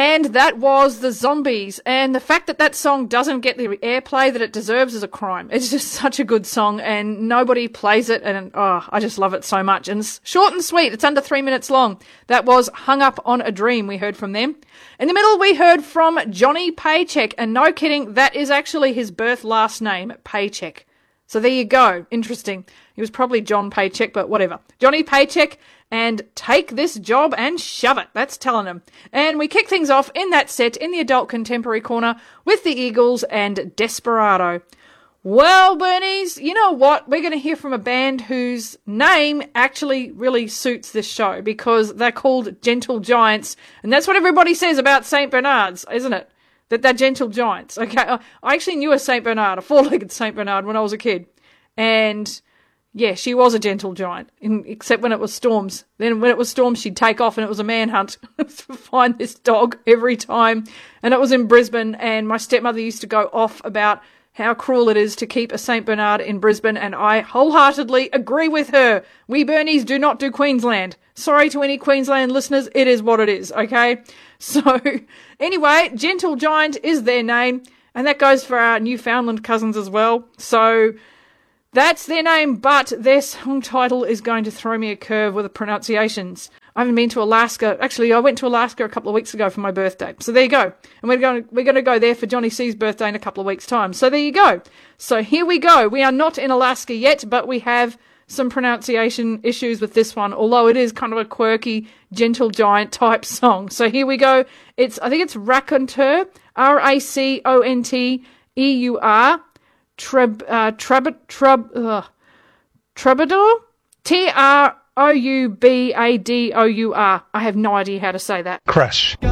And that was The Zombies. And the fact that that song doesn't get the airplay that it deserves is a crime. It's just such a good song and nobody plays it. And I just love it so much. And it's short and sweet. It's under 3 minutes long. That was Hung Up on a Dream we heard from them. In the middle, we heard from Johnny Paycheck. And no kidding, that is actually his birth last name, Paycheck. So there you go. Interesting. He was probably John Paycheck, but whatever. Johnny Paycheck and Take This Job and Shove It. That's telling him. And we kick things off in that set in the Adult Contemporary Corner with the Eagles and Desperado. Well, Bernies, you know what? We're going to hear from a band whose name actually really suits this show because they're called Gentle Giants. And that's what everybody says about St. Bernards, isn't it? That they're gentle giants. Okay, I actually knew a St. Bernard, a four-legged St. Bernard when I was a kid. And yeah, she was a gentle giant, except when it was storms. Then when it was storms, she'd take off and it was a manhunt to find this dog every time. And it was in Brisbane, and my stepmother used to go off about how cruel it is to keep a St. Bernard in Brisbane, and I wholeheartedly agree with her. We Bernies do not do Queensland. Sorry to any Queensland listeners, it is what it is, okay? So, anyway, Gentle Giant is their name, and that goes for our Newfoundland cousins as well. So, that's their name, but their song title is going to throw me a curve with the pronunciations. I haven't been to Alaska. Actually, I went to Alaska a couple of weeks ago for my birthday. So there you go. And we're going to go there for Johnny C's birthday in a couple of weeks' time. So there you go. So here we go. We are not in Alaska yet, but we have some pronunciation issues with this one, although it is kind of a quirky, Gentle Giant type song. So here we go. I think it's Raconteur, Raconteur, Troubadour, Troubador. I have no idea how to say that. Crush.